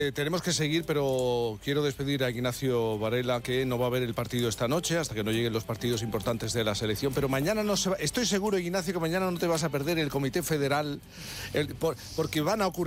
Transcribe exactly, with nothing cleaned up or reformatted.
Eh, tenemos que seguir, pero quiero despedir a Ignacio Varela, que no va a ver el partido esta noche hasta que no lleguen los partidos importantes de la selección. Pero mañana no se va, estoy seguro, Ignacio, que mañana no te vas a perder el Comité Federal, el, por, porque van a ocurrir